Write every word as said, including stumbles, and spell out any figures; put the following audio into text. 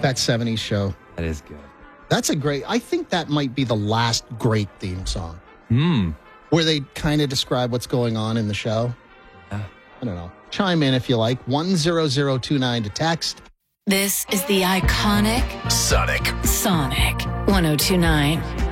That seventies show. That is good. That's a great, I think that might be the last great theme song. Hmm. Where they kind of describe what's going on in the show. Yeah. I don't know. Chime in if you like. one zero zero two nine to text. This is the iconic Sonic. Sonic one oh two nine.